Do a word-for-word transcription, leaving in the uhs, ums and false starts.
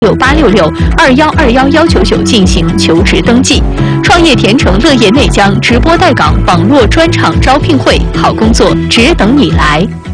六八六六二幺二幺幺九九进行求职登记。创业甜城乐业内江直播带岗网络专场招聘会，好工作只等你来。